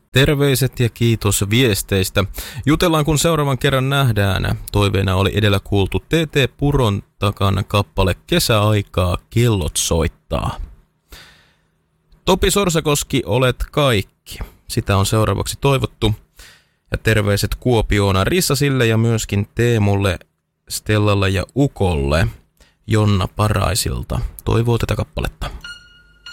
Terveiset ja kiitos viesteistä. Jutellaan kun seuraavan kerran nähdään. Toiveena oli edellä kuultu TT Puron takana kappale Kesäaikaa kellot soittaa. Topi Sorsakoski, olet kaikki. Sitä on seuraavaksi toivottu. Ja terveiset Kuopioona Rissasille ja myöskin Teemulle, Stellalle ja Ukolle. Jonna Paraisilta toivoo tätä kappaletta.